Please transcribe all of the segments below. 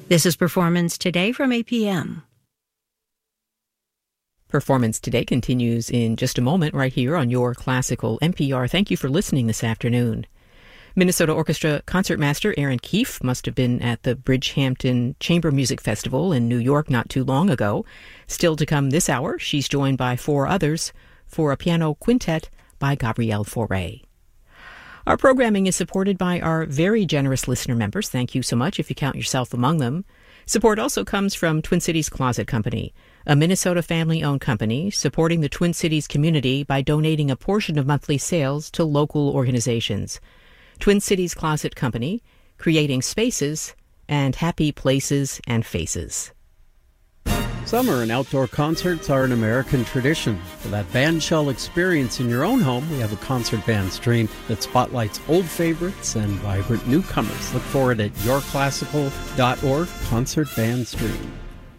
This is Performance Today from APM. Performance Today continues in just a moment right here on your classical NPR. Thank you for listening this afternoon. Minnesota Orchestra concertmaster Erin Keefe must have been at the Bridgehampton Chamber Music Festival in New York not too long ago. Still to come this hour, she's joined by four others for a piano quintet by Gabrielle Fauré. Our programming is supported by our very generous listener members. Thank you so much if you count yourself among them. Support also comes from Twin Cities Closet Company, a Minnesota family-owned company supporting the Twin Cities community by donating a portion of monthly sales to local organizations. Twin Cities Closet Company, creating spaces and happy places and faces. Summer and outdoor concerts are an American tradition. For that bandshell experience in your own home, we have a concert band stream that spotlights old favorites and vibrant newcomers. Look for it at yourclassical.org, Concert Band Stream.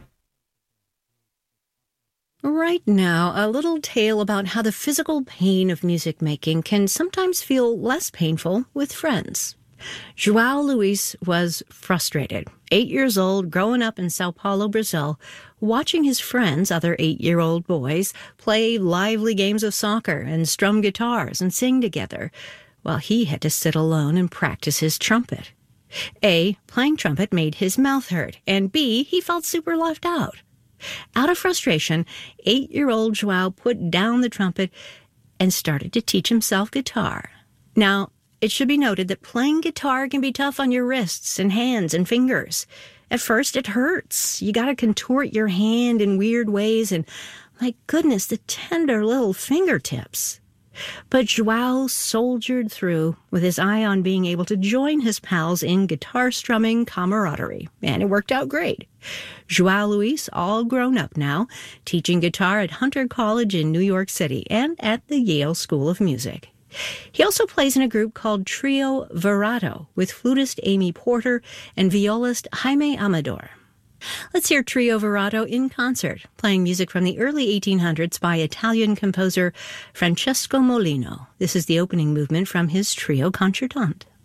Right now, a little tale about how the physical pain of music making can sometimes feel less painful with friends. João Luis was frustrated, 8 years old, growing up in Sao Paulo, Brazil, watching his friends, other 8-year-old boys, play lively games of soccer and strum guitars and sing together, while he had to sit alone and practice his trumpet. A, playing trumpet made his mouth hurt, and B, he felt super left out. Out of frustration, 8-year-old João put down the trumpet and started to teach himself guitar. Now, it should be noted that playing guitar can be tough on your wrists and hands and fingers. At first, it hurts. You gotta contort your hand in weird ways, and my goodness, the tender little fingertips. But João soldiered through with his eye on being able to join his pals in guitar strumming camaraderie, and it worked out great. João Luis, all grown up now, teaching guitar at Hunter College in New York City and at the Yale School of Music. He also plays in a group called Trio Virato with flutist Amy Porter and violist Jaime Amador. Let's hear Trio Virato in concert, playing music from the early 1800s by Italian composer Francesco Molino. This is the opening movement from his Trio Concertante.